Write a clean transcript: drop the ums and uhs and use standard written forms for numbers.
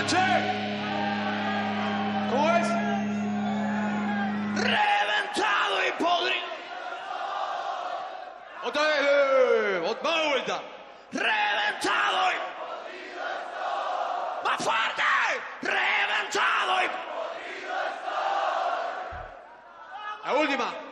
Che. ¿Cómo es? Reventado y podrido. Otra vez, más de vuelta. Reventado y podrido estoy. ¡Más fuerte! Reventado y podrido estoy. La última.